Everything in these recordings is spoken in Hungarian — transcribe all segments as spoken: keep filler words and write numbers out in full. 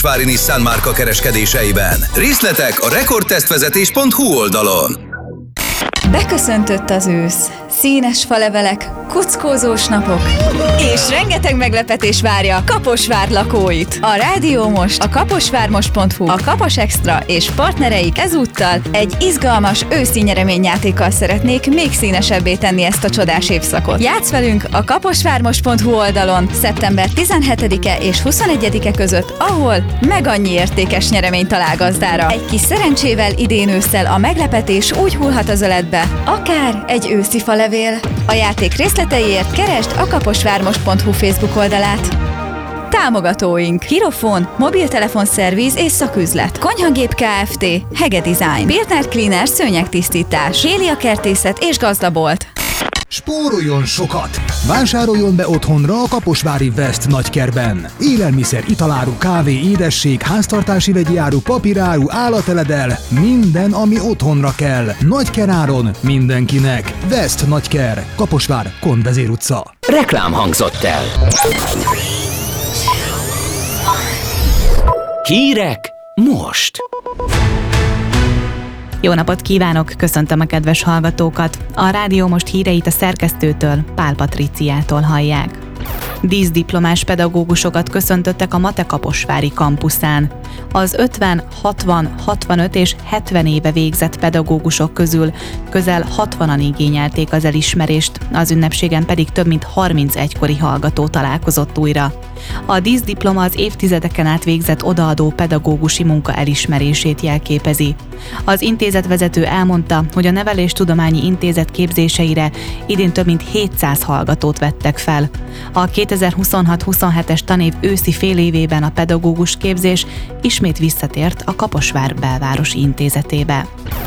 Vári Nissan márka kereskedéseiben. Részletek a rekordtesztvezetés pont hu oldalon. Beköszöntött az ősz. Színes falevelek, kuckózós napok, és rengeteg meglepetés várja a Kaposvár lakóit. A Rádió Most, a kaposvármost pont hu, a Kapos Extra és partnereik ezúttal egy izgalmas őszi nyereményjátékkal szeretnék még színesebbé tenni ezt a csodás évszakot. Játsz velünk a kaposvármost pont hu oldalon szeptember tizenhetedike és huszonegyedike között, ahol meg annyi értékes nyeremény talál gazdára. Egy kis szerencsével idén ősszel a meglepetés úgy hullhat az öletbe, akár egy őszi falevél. A játék részleteiért keresd a kaposvármost pont hu Facebook oldalát. Támogatóink: Hirofon, mobiltelefonszerviz és szaküzlet, Konyhagép Kft., Hege Design, Piltner Cleaner szőnyegtisztítás, Hélia Kertészet és Gazdabolt. Spóroljon sokat! Vásároljon be otthonra a kaposvári West nagykerben. Élelmiszer, italáru, kávé, édesség, háztartási vegyi áru, papíráru, állateledel, minden, ami otthonra kell. Nagykeráron mindenkinek. West Nagyker, Kaposvár, Konvezér utca. Reklám hangzott el. Hírek most. Jó napot kívánok, köszöntöm a kedves hallgatókat. A Rádió Most híreit a szerkesztőtől, Pál Patriciától hallják. Díszdiplomás pedagógusokat köszöntöttek a Mate Kaposvári kampuszán. Az ötven, hatvan, hatvanöt és hetven éve végzett pedagógusok közül közel hatvanan igényelték az elismerést, az ünnepségen pedig több mint harminc egykori hallgató találkozott újra. A díszdiploma az évtizedeken át végzett odaadó pedagógusi munka elismerését jelképezi. Az intézetvezető elmondta, hogy a Neveléstudományi Intézet képzéseire idén több mint hétszáz hallgatót vettek fel. A kétezer-huszonhat huszonhetes tanév őszi félévében a pedagógus képzés ismét visszatért a Kaposvár belvárosi intézetébe.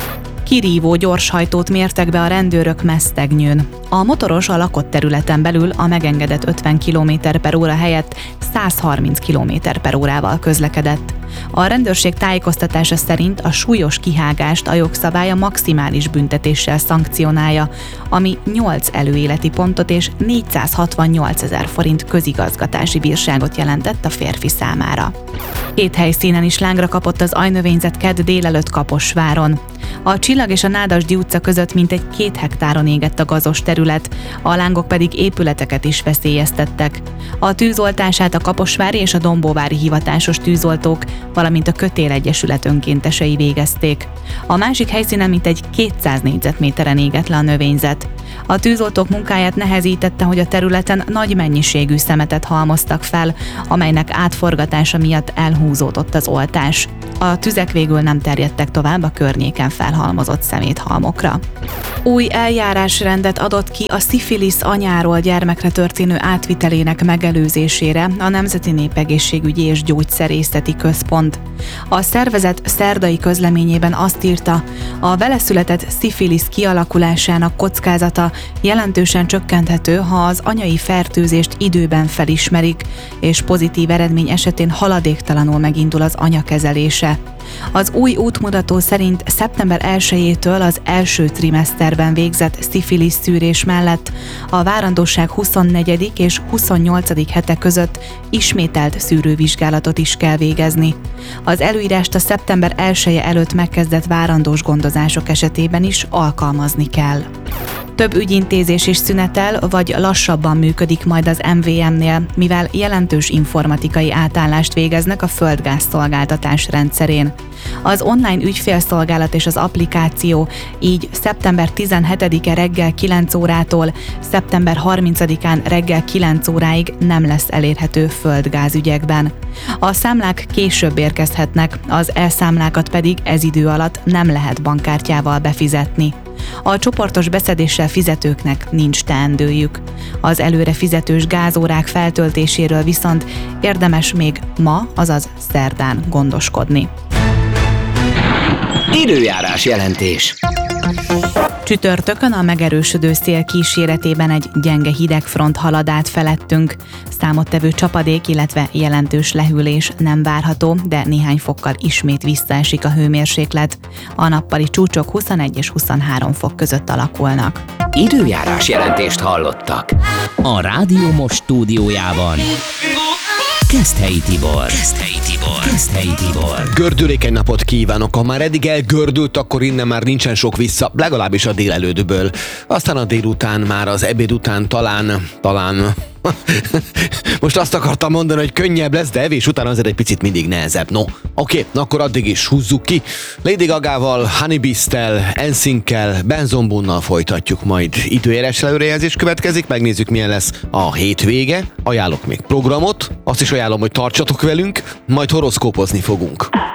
Kirívó gyorshajtót mértek be a rendőrök Mesztegnyőn. A motoros a lakott területen belül a megengedett ötven kilométer per óra helyett száz harminc kilométer per órával közlekedett. A rendőrség tájékoztatása szerint a súlyos kihágást a jogszabály a maximális büntetéssel szankcionálja, ami nyolc előéleti pontot és négyszázhatvannyolcezer forint közigazgatási bírságot jelentett a férfi számára. Két helyszínen is lángra kapott az ajnövényzet kedd délelőtt Kaposváron. A Csillag és a Nádasdy utca között mintegy két hektáron égett a gazos terület, a lángok pedig épületeket is veszélyeztettek. A tűzoltását a kaposvári és a dombóvári hivatásos tűzoltók, valamint a Kötél Egyesület önkéntesei végezték. A másik helyszínen mintegy kétszáz négyzetméteren égett le a növényzet. A tűzoltók munkáját nehezítette, hogy a területen nagy mennyiségű szemetet halmoztak fel, amelynek átforgatása miatt elhúzódott az oltás. A tüzek végül nem terjedtek tovább a környéken felhalmozott szeméthalmokra. Új eljárásrendet adott ki a szifilisz anyáról gyermekre történő átvitelének megelőzésére a Nemzeti Népegészségügyi és Gyógyszerészeti Központ. A szervezet szerdai közleményében azt írta, a veleszületett szifilisz kialakulásának kockázata jelentősen csökkenthető, ha az anyai fertőzést időben felismerik, és pozitív eredmény esetén haladéktalanul megindul az anya kezelése. Az új útmutató szerint szeptember elsejétől az első trimeszterben végzett szifilisz szűrés mellett a várandóság huszonnegyedik és huszonnyolcadik hete között ismételt szűrővizsgálatot is kell végezni. Az előírást a szeptember elseje előtt megkezdett várandós gondozások esetében is alkalmazni kell. Több ügyintézés is szünetel, vagy lassabban működik majd az em vé em-nél, mivel jelentős informatikai átállást végeznek a földgázszolgáltatás rendszerén. Az online ügyfélszolgálat és az applikáció így szeptember tizenhetedike reggel kilenc órától szeptember harmincadikán reggel kilenc óráig nem lesz elérhető földgázügyekben. A számlák később érkezhetnek, az elszámlákat pedig ez idő alatt nem lehet bankkártyával befizetni. A csoportos beszedéssel fizetőknek nincs teendőjük. Az előre fizetős gázórák feltöltéséről viszont érdemes még ma, azaz szerdán gondoskodni. Időjárás jelentés. Csütörtökön a megerősödő szél kíséretében egy gyenge hidegfront halad át felettünk. Számottevő csapadék, illetve jelentős lehűlés nem várható, de néhány fokkal ismét visszaesik a hőmérséklet. A nappali csúcsok huszonegy és huszonhárom fok között alakulnak. Időjárás jelentést hallottak. A Rádió Most stúdiójában Keszthelyi Tibor. Keszthelyi Tibor. Keszthelyi Tibor. Gördülékeny napot kívánok. Ha már eddig elgördült, akkor innen már nincsen sok vissza, legalábbis a délelőttből. Aztán a délután, már az ebéd után talán, talán... Most azt akartam mondani, hogy könnyebb lesz, de evés után azért egy picit mindig nehezebb. No, oké, okay, akkor addig is húzzuk ki. Lady Gagával, Honey Beast-tel, en sync-kel, Ben Zombunnal folytatjuk, majd időjárás előrejelzés következik, megnézzük milyen lesz a hétvége. Ajánlok még programot, azt is ajánlom, hogy tartsatok velünk, majd horoszkópozni fogunk.